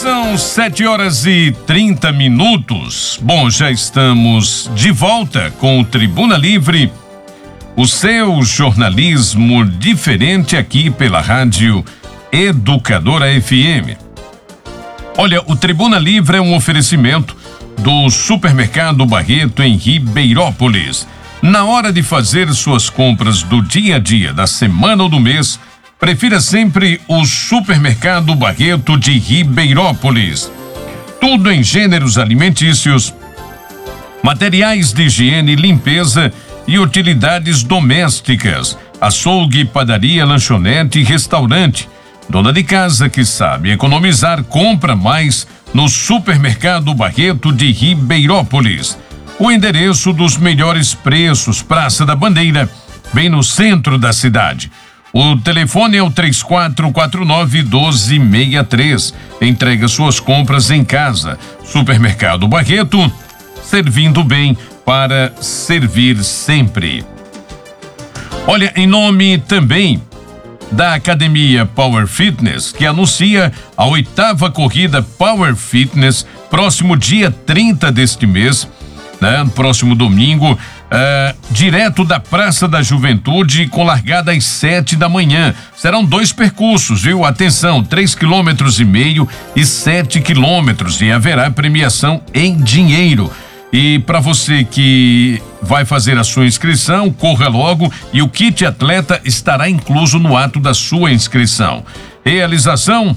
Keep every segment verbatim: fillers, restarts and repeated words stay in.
São sete horas e trinta minutos. Bom, já estamos de volta com o Tribuna Livre, o seu jornalismo diferente aqui pela Rádio Educadora F M. Olha, o Tribuna Livre é um oferecimento do Supermercado Barreto em Ribeirópolis. Na hora de fazer suas compras do dia a dia, da semana ou do mês, prefira sempre o Supermercado Barreto de Ribeirópolis. Tudo em gêneros alimentícios, materiais de higiene, limpeza e utilidades domésticas, açougue, padaria, lanchonete e restaurante. Dona de casa que sabe economizar, compra mais no Supermercado Barreto de Ribeirópolis. O endereço dos melhores preços, Praça da Bandeira, bem no centro da cidade. O telefone é o três quatro quatro nove, um dois seis três. Entrega suas compras em casa. Supermercado Barreto, servindo bem para servir sempre. Olha, em nome também da Academia Power Fitness, que anuncia a oitava corrida Power Fitness, próximo dia trinta deste mês, né? Próximo domingo, uh, direto da Praça da Juventude, com largada às sete da manhã. Serão dois percursos, viu? Atenção, três quilômetros e meio e sete quilômetros, e haverá premiação em dinheiro. E para você que vai fazer a sua inscrição, corra logo e o kit atleta estará incluso no ato da sua inscrição. Realização: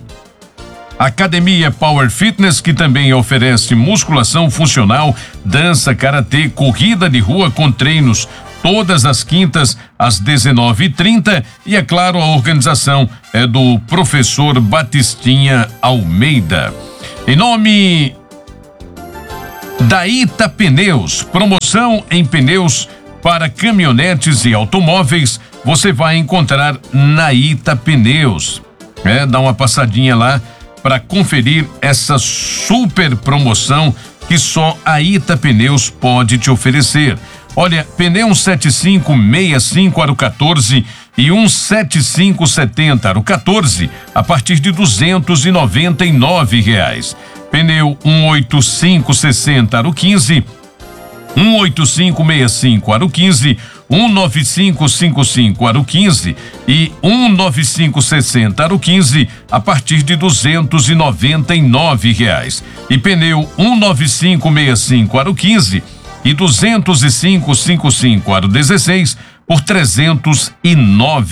Academia Power Fitness, que também oferece musculação funcional, dança, karatê, corrida de rua com treinos todas as quintas às dezenove e trinta, e é claro, a organização é do professor Batistinha Almeida. Em nome da Ita Pneus, promoção em pneus para caminhonetes e automóveis, você vai encontrar na Ita Pneus. É, dá uma passadinha lá para conferir essa super promoção que só a Ita Pneus pode te oferecer. Olha, pneu um sete cinco seis cinco aro quatorze e um sete cinco setenta aro quatorze a partir de duzentos e noventa e nove reais. Pneu um oito cinco sessenta aro quinze, um oito cinco seis cinco aro quinze, um nove cinco cinco cinco aro quinze e um nove cinco sessenta aro quinze a partir de duzentos e noventa e nove reais. E pneu um nove cinco seis cinco aro quinze e duzentos e cinco cinco cinco aro dezesseis por trezentos e nove